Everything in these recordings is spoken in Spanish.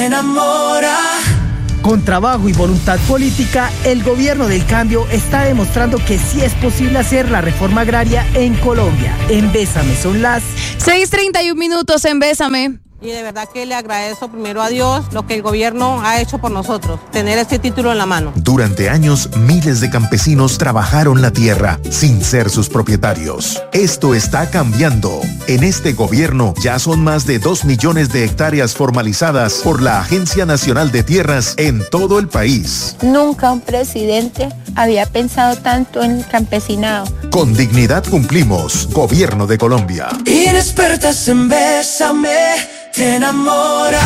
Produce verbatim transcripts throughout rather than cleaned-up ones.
Enamora. Con trabajo y voluntad política, el gobierno del cambio está demostrando que sí es posible hacer la reforma agraria en Colombia. En Bésame son las seis treinta y un minutos en Bésame. Y de verdad que le agradezco primero a Dios lo que el gobierno ha hecho por nosotros, tener este título en la mano. Durante años, miles de campesinos trabajaron la tierra sin ser sus propietarios. Esto está cambiando. En este gobierno ya son más de dos millones de hectáreas formalizadas por la Agencia Nacional de Tierras en todo el país. Nunca un presidente había pensado tanto en el campesinado. Con dignidad cumplimos. Gobierno de Colombia. Inexpertas en Bésame. Te enamora.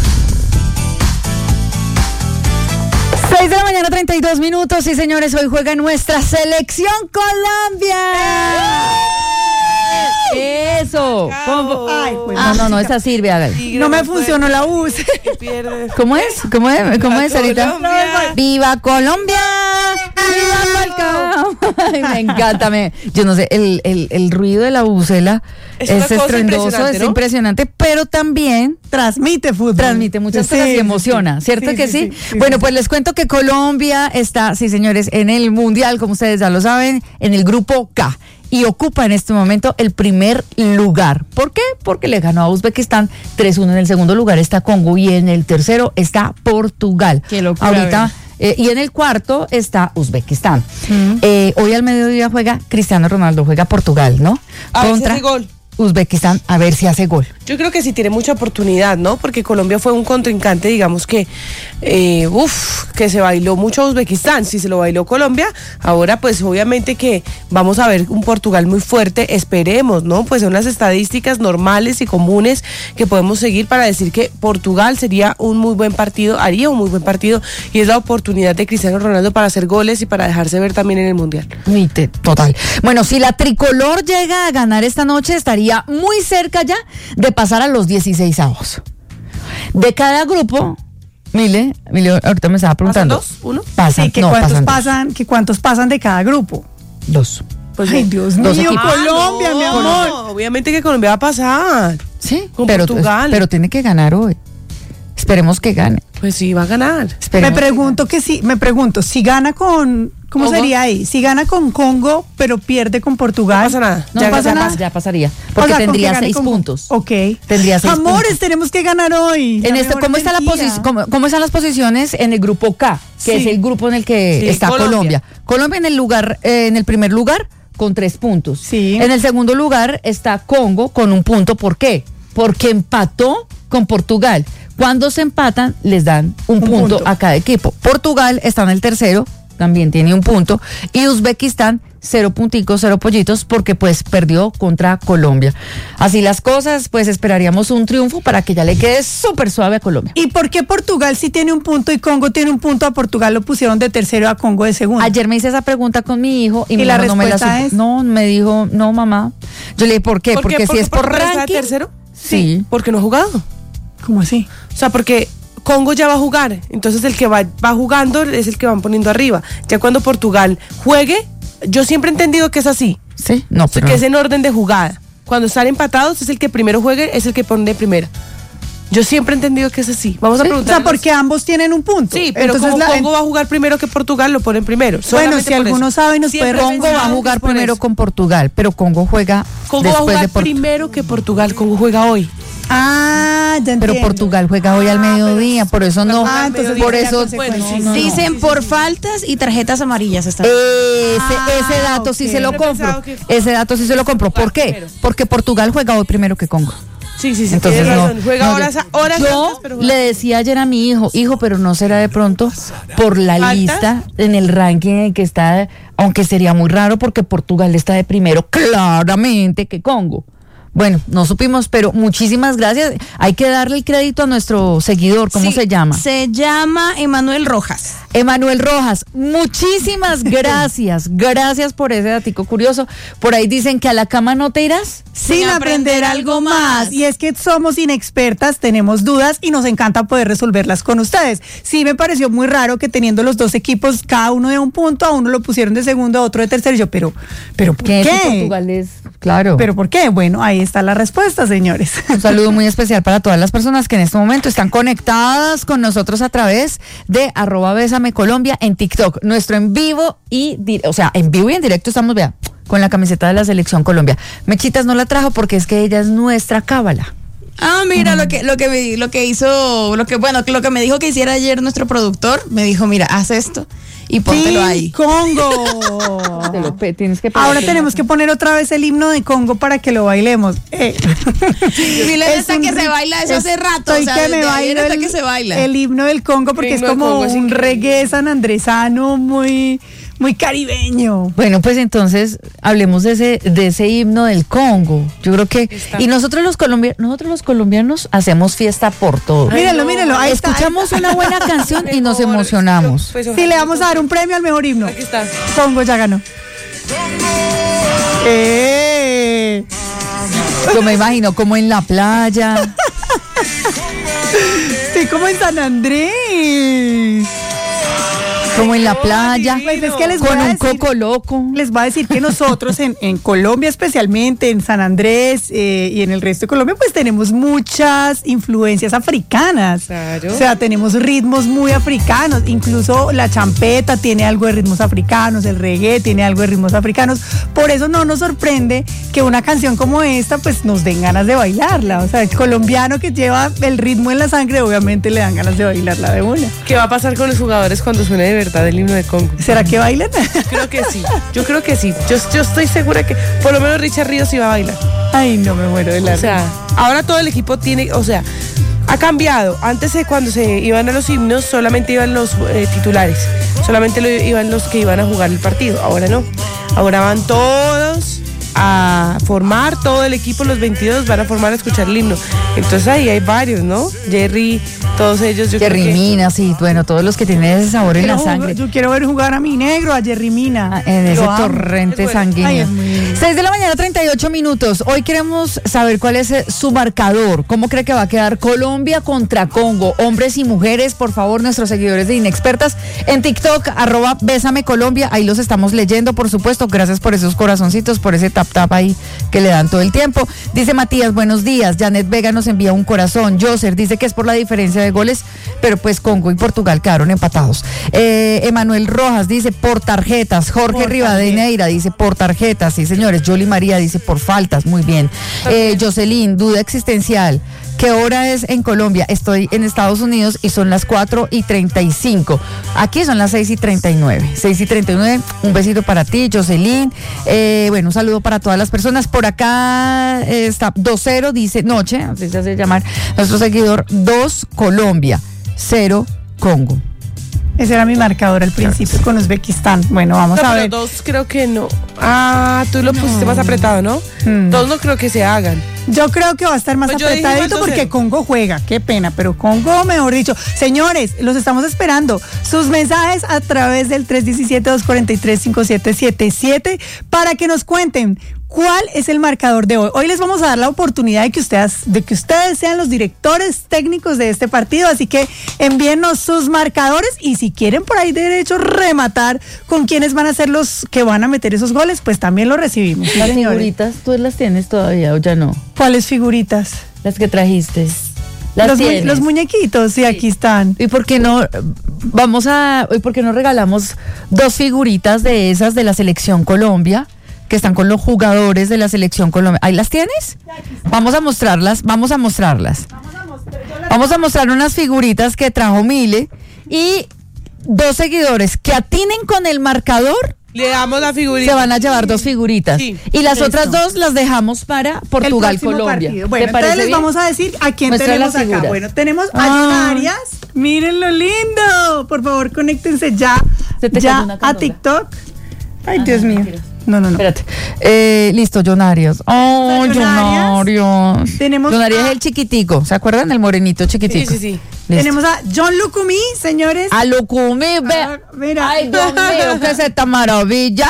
seis de la mañana, treinta y dos minutos. Y señores, hoy juega nuestra selección Colombia. Eso. Ay, pues, no, no, no, esa sirve, hágale. No me funcionó la U C. ¿Cómo es? ¿Cómo es? ¿Cómo es, Sarita? ¡Viva Colombia! ¡Viva Falcao! Ay, me encanta. Me, yo no sé, el, el, el ruido de la bucela es, es estruendoso, es ¿no? impresionante, pero también transmite fútbol. Transmite muchas sí, cosas y emociona, sí, ¿cierto sí, que sí? sí, sí bueno, sí. Pues les cuento que Colombia está, sí señores, en el Mundial, como ustedes ya lo saben, en el grupo K. Y ocupa en este momento el primer lugar. ¿Por qué? Porque le ganó a Uzbekistán tres uno. En el segundo lugar está Congo y en el tercero está Portugal. Qué locura. Ahorita, eh, y en el cuarto está Uzbekistán. Mm. Eh, hoy al mediodía juega Cristiano Ronaldo, juega Portugal, ¿no? A Contra ver si hace gol. Uzbekistán, a ver si hace gol. Yo creo que sí tiene mucha oportunidad, ¿no? Porque Colombia fue un contrincante, digamos que, eh, uff, que se bailó mucho a Uzbekistán. Si se lo bailó Colombia, ahora pues obviamente que vamos a ver un Portugal muy fuerte, esperemos, ¿no? Pues son las estadísticas normales y comunes que podemos seguir para decir que Portugal sería un muy buen partido, haría un muy buen partido, y es la oportunidad de Cristiano Ronaldo para hacer goles y para dejarse ver también en el Mundial. Total. Bueno, si la tricolor llega a ganar esta noche, estaría muy cerca ya de pasar a los dieciseisavos. De cada grupo, Mile, Mile ahorita me estaba preguntando. ¿Pasan dos? ¿Uno? Pasan, sí, que no, cuántos pasan, pasan, que cuántos pasan de cada grupo. Dos. Pues ay, Dios dos mío, equipos. Colombia, ah, no, mi amor. No, obviamente que Colombia va a pasar. Sí, con pero, Portugal. Pero tiene que ganar hoy. Esperemos que gane. Pues sí, va a ganar. Esperemos me pregunto que, que sí, me pregunto, si gana con, ¿cómo ¿Congo? Sería ahí? Si gana con Congo, pero pierde con Portugal. No pasa nada. No ya, pasa ya, nada. pasa. Ya pasaría. Porque o sea, tendría seis con... puntos. Ok. Tendría seis Amores, puntos. tenemos que ganar hoy. En este, ¿cómo, está la posi- cómo, ¿Cómo están las posiciones en el grupo K? Que sí. es el grupo en el que sí, está Colombia. Colombia. Colombia en el lugar, eh, en el primer lugar con tres puntos. Sí. En el segundo lugar está Congo con un punto. ¿Por qué? Porque empató con Portugal. Cuando se empatan, les dan un, un punto, punto a cada equipo. Portugal está en el tercero, también tiene un punto. Y Uzbekistán, cero punticos, cero pollitos, porque pues perdió contra Colombia. Así las cosas, pues esperaríamos un triunfo para que ya le quede súper suave a Colombia. ¿Y por qué Portugal sí tiene un punto y Congo tiene un punto? A Portugal lo pusieron de tercero, a Congo de segundo. Ayer me hice esa pregunta con mi hijo y, ¿Y mi la hijo no me la respuesta supo. es? No, me dijo, no mamá. Yo le dije, ¿por qué? ¿Por porque qué? si ¿Por es por Portugal está ranking. de tercero? Sí. Porque no ha jugado. ¿Cómo así? O sea, porque Congo ya va a jugar, entonces el que va, va jugando es el que van poniendo arriba. Ya cuando Portugal juegue, yo siempre he entendido que es así. Sí, no, pero que no. es en orden de jugada. Cuando están empatados, es el que primero juegue, es el que pone de primera. Yo siempre he entendido que es así. Vamos ¿Sí? a preguntar. O sea, porque ambos tienen un punto. Sí, pero entonces como la, Congo va a jugar primero que Portugal, lo ponen primero. Bueno, si alguno sabe, nos puede Congo va a jugar primero eso. con Portugal, pero Congo juega Congo después va a jugar de Port- primero que Portugal. Congo juega hoy. Ah, ya entiendo. Pero Portugal juega hoy al mediodía, por eso no. Ah, entonces por eso. Bueno, sí, no, no. Dicen por faltas y tarjetas amarillas. Están. Ese, Ah, ese dato okay. sí se lo Siempre he compro. pensado que- Ese dato sí se lo compro. ¿Por qué? Primero. Porque Portugal juega hoy primero que Congo. Sí, sí, sí. Entonces tienes no, razón. Juega no, horas, yo, horas yo antes, pero juega. le decía ayer a mi hijo, hijo, pero no será de pronto por la ¿Faltas? lista en el ranking en el que está, aunque sería muy raro porque Portugal está de primero, claramente que Congo. Bueno, no supimos, pero muchísimas gracias. Hay que darle el crédito a nuestro seguidor. ¿Cómo Sí, se llama? Se llama Emanuel Rojas. Emanuel Rojas, muchísimas gracias. Gracias por ese datico curioso. Por ahí dicen que a la cama no te irás. Sin aprender algo más. Y es que somos inexpertas, tenemos dudas y nos encanta poder resolverlas con ustedes. Sí me pareció muy raro que teniendo los dos equipos, cada uno de un punto, a uno lo pusieron de segundo, a otro de tercero. Y yo, pero, pero ¿por Que qué? eso Portugal es, claro. ¿Pero por qué? Bueno, ahí está la respuesta, señores. Un saludo muy especial para todas las personas que en este momento están conectadas con nosotros a través de arroba Bésame Colombia en TikTok. Nuestro en vivo y, di- o sea, en vivo y en directo estamos, vea, con la camiseta de la Selección Colombia. Mechitas no la trajo porque es que ella es nuestra cábala. Ah, mira, lo que lo que me, lo que hizo, lo que bueno, lo que me dijo que hiciera ayer nuestro productor, me dijo, mira, haz esto y póntelo Team ahí. Congo. Te lo pe- tienes que Ahora pegarte. tenemos que poner otra vez el himno de Congo para que lo bailemos. Eh. Dile Es hasta un que ri- se baila eso hace rato, estoy o sea, que me desde ayer bailo hasta el, que se baila. el himno del Congo porque El es himno del como Congo es un increíble. reggae sanandresano muy, muy caribeño. Bueno, pues entonces hablemos de ese, de ese himno del Congo. Yo creo que Está. y nosotros los colombianos, nosotros los colombianos hacemos fiesta por todo. Ay, Mírenlo, no, mírenlo. Ahí está, ahí Escuchamos está. una buena canción y nos Mejor. emocionamos. Pues, Sí, ojalá le vamos a dar un premio al mejor himno. Aquí está. Congo ya ganó. ¡Eh! Yo me imagino como en la playa. Estoy como en San Andrés. Como en la playa, Pues es que les voy con a un decir- coco loco. Les voy a decir que nosotros en, en Colombia, especialmente en San Andrés eh, y en el resto de Colombia, pues tenemos muchas influencias africanas. Claro. O sea, tenemos ritmos muy africanos. Incluso la champeta tiene algo de ritmos africanos, el reggae tiene algo de ritmos africanos. Por eso no nos sorprende que una canción como esta, pues nos den ganas de bailarla. O sea, el colombiano que lleva el ritmo en la sangre, obviamente le dan ganas de bailarla de una. ¿Qué va a pasar con los jugadores cuando suene de verdad el himno de Congo? ¿Será que bailan? Creo que sí, yo creo que sí. Yo, yo estoy segura que por lo menos Richard Ríos iba a bailar. Ay, no me muero de la O sea, ahora todo el equipo tiene, o sea, ha cambiado. Antes de cuando se iban a los himnos, solamente iban los eh, titulares, solamente lo, iban los que iban a jugar el partido. Ahora no, ahora van todos a formar, todo el equipo, los veintidós van a formar a escuchar el himno. Entonces ahí hay varios, ¿no? Jerry, todos ellos, yo Jerry creo que... Mina, sí, bueno, todos los que tienen ese sabor en Quiero la jugar- sangre. yo quiero ver jugar a mi negro, a Jerry Mina. Ah, en ese Lo amo. torrente Es bueno. Ay, sanguíneo. es muy lindo. seis de la mañana, treinta y ocho minutos. Hoy queremos saber cuál es eh, su marcador. ¿Cómo cree que va a quedar Colombia contra Congo? Hombres y mujeres, por favor, nuestros seguidores de Inexpertas en TikTok, arroba Bésame Colombia. Ahí los estamos leyendo, por supuesto. Gracias por esos corazoncitos, por ese tap tap ahí que le dan todo el tiempo. Dice Matías, buenos días. Janet Vega nos envía un corazón. Joser dice que es por la diferencia de goles, pero pues Congo y Portugal quedaron empatados. Eh, Emanuel Rojas dice por tarjetas. Jorge Por Rivadeneira dice por tarjetas. Sí, señores. Yoli María dice por faltas. Muy bien. Eh, Jocelyn, duda existencial. ¿Qué hora es en Colombia? Estoy en Estados Unidos y son las cuatro y treinta y cinco. Aquí son las seis y treinta y nueve. seis y treinta y nueve. Un besito para ti, Jocelyn. Eh, bueno, un saludo para todas las personas. Por acá eh, está dos cero, dice Noche, así se hace llamar nuestro seguidor. dos Colombia, cero Congo. Ese era mi marcador al principio con Uzbekistán. Bueno, vamos No, a pero ver. dos creo que no. Ah, tú lo pusiste más apretado, ¿no? Mm. Dos no creo que se hagan. Yo creo que va a estar más Pues yo dije apretadito igual porque dos cero. Congo juega. Qué pena, pero Congo, mejor dicho. Señores, los estamos esperando. Sus mensajes a través del tres uno siete, dos cuatro tres, cinco siete siete siete para que nos cuenten cuál es el marcador de hoy. Hoy les vamos a dar la oportunidad de que ustedes, de que ustedes sean los directores técnicos de este partido. Así que envíennos sus marcadores y si quieren por ahí derecho rematar con quiénes van a ser los que van a meter esos goles, pues también lo recibimos. ¿sí, Las señores? figuritas, ¿tú las tienes todavía o ya no? ¿Cuáles figuritas? Las que trajiste. Las Los, mu- tienes. los muñequitos, sí, aquí están. ¿Y por qué no vamos a, y por qué no regalamos dos figuritas de esas de la Selección Colombia, que están con los jugadores de la Selección Colombia? ¿Ahí las tienes? Vamos a mostrarlas, vamos a mostrarlas. Vamos a mostrar unas figuritas que trajo Mile y dos seguidores que atinen con el marcador. Le damos la figurita. Se van a llevar dos figuritas. Sí. Y las Listo. otras dos las dejamos para Portugal, El próximo Colombia. partido. ¿Te Bueno, entonces parece les bien? vamos a decir a quién Muestra tenemos las acá. figuras. Bueno, tenemos a Ah. John Arias. Miren lo lindo. Por favor, conéctense ya, Se te ya cayó una a canola. TikTok. Ay, Dios mío. No, no, no. Espérate. Eh, listo, John Arias. Oh, John John Arias. Arias. Tenemos John Arias a- es el chiquitico. ¿Se acuerdan del morenito chiquitico? Sí, sí, sí. Listo. Tenemos a John Lucumí, señores. A Lucumí, ve. Ah, mira. Ay, Dios mío, qué es esta maravilla.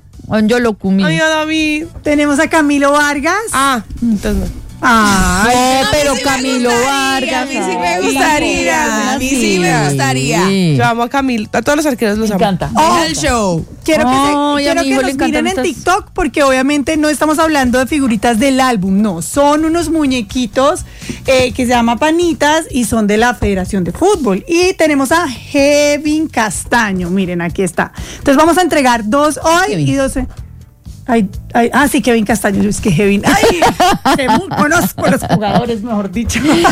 Yo Lucumí. Ay, a David. Tenemos a Camilo Vargas. Ah, entonces no. Ay, No, pero sí me Camilo gustaría, Vargas. a mí sí me ay, gustaría, Camila, a mí sí, Sí, me gustaría. Sí. Yo amo a Camilo, a todos los arqueros los Me amo. encanta. Oh, El show. Quiero que, se- Ay, a quiero mi que hijo le nos encantan miren en estas- TikTok porque obviamente no estamos hablando de figuritas del álbum, no, son unos muñequitos eh, que se llama Panitas y son de la Federación de Fútbol. Y tenemos a Kevin Castaño, miren, aquí está. Entonces vamos a entregar dos hoy Kevin. y dos... Ay, ay, ah, sí, Kevin Castaño, es que Kevin, ay, que muy- conozco los jugadores, mejor dicho.